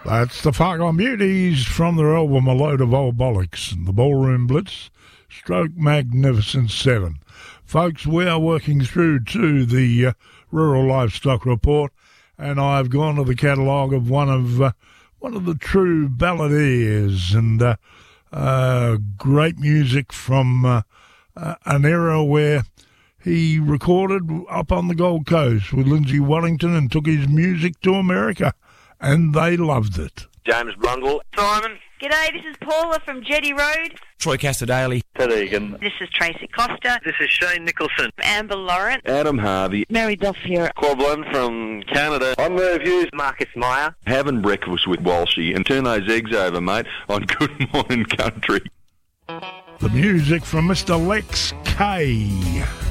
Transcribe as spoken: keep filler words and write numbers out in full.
That's the Fargon Beauties from their album A Load of Old Bollocks and the Ballroom Blitz, stroke Magnificent Seven. Folks, we are working through to the uh, Rural Livestock Report, and I've gone to the catalogue of one of uh, one of the true balladeers and uh, uh, great music from uh, uh, an era where he recorded up on the Gold Coast with Lindsay Wellington and took his music to America, and they loved it. James Blundell. Simon. G'day, this is Paula from Jetty Road. Troy Casterdaly. Ted Egan. This is Tracy Costa. This is Shane Nicholson. Amber Lawrence. Adam Harvey. Mary Duff here. Quablin from Canada. I'm Merv Hughes. Marcus Meyer. Having breakfast with Walshy and turn those eggs over, mate, on Good Morning Country. The music from Mister Lex K.